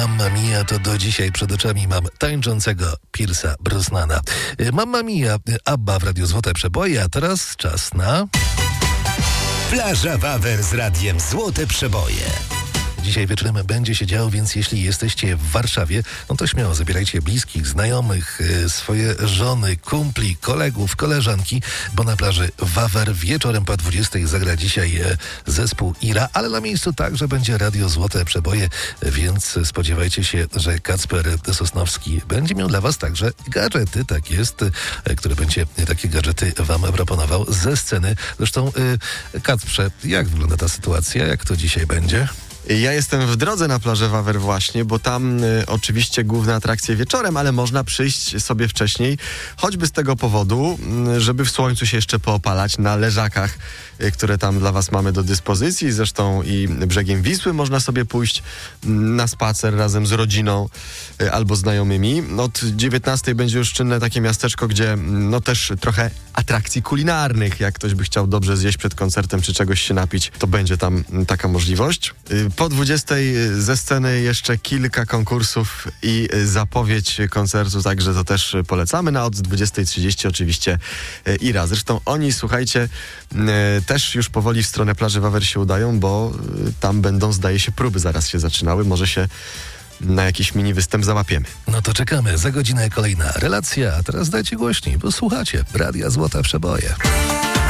Mamma Mia, to do dzisiaj przed oczami mam tańczącego Pierce'a Brosnana. Mamma Mia, ABBA w Radiu Złote Przeboje, a teraz czas na... Plaża Wawer z Radiem Złote Przeboje. Dzisiaj wieczorem będzie się działo, więc jeśli jesteście w Warszawie, no to śmiało zabierajcie bliskich, znajomych, swoje żony, kumpli, kolegów, koleżanki, bo na plaży Wawer wieczorem po 20 zagra dzisiaj zespół Ira, ale na miejscu także będzie Radio Złote Przeboje, więc spodziewajcie się, że Kacper Sosnowski będzie miał dla was także gadżety, tak jest, który będzie takie gadżety wam proponował ze sceny. Zresztą Kacprze, jak wygląda ta sytuacja? Jak to dzisiaj będzie? Ja jestem w drodze na plażę Wawer właśnie, bo tam oczywiście główne atrakcje wieczorem, ale można przyjść sobie wcześniej, choćby z tego powodu, żeby w słońcu się jeszcze poopalać na leżakach, które tam dla was mamy do dyspozycji. Zresztą i brzegiem Wisły można sobie pójść na spacer razem z rodziną albo znajomymi. Od 19 będzie już czynne takie miasteczko, gdzie no też trochę atrakcji kulinarnych. Jak ktoś by chciał dobrze zjeść przed koncertem czy czegoś się napić, to będzie tam taka możliwość. Po 20 ze sceny jeszcze kilka konkursów i zapowiedź koncertu, także to też polecamy. Od 20:30 oczywiście Ira. Zresztą oni, słuchajcie, też już powoli w stronę plaży Wawer się udają, bo tam będą, zdaje się, próby zaraz się zaczynały. Może się na jakiś mini występ załapiemy. No to czekamy. Za godzinę kolejna relacja, a teraz dajcie głośniej, bo słuchacie Radia Złote Przeboje.